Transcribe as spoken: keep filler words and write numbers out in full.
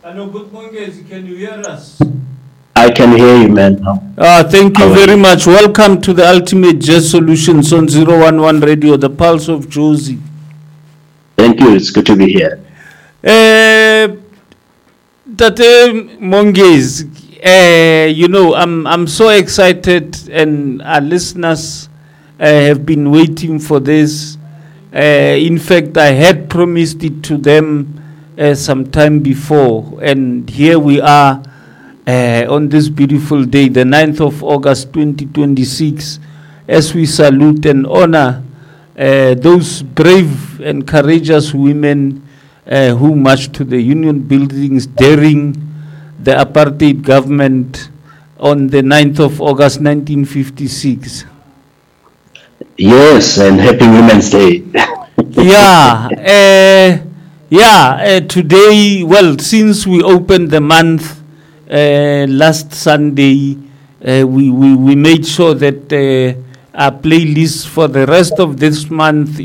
Hello, good morning. Can you hear us? I can hear you, man. Uh, thank you very much. Welcome to the Ultimate Jazz Solutions on zero one one Radio, the Pulse of Jozi. Thank you. It's good to be here. Uh, Tate Monges, uh, you know, I'm I'm so excited, and our listeners uh, have been waiting for this. Uh, in fact, I had promised it to them uh, some time before, and here we are uh, on this beautiful day, the ninth of August twenty twenty-six, as we salute and honor uh, those brave and courageous women uh, who marched to the Union buildings during the apartheid government on the ninth of August nineteen fifty-six. Yes, and happy Women's Day. yeah, uh, yeah. Uh, today, well, since we opened the month uh, last Sunday, uh, we, we we made sure that uh, our playlist for the rest of this month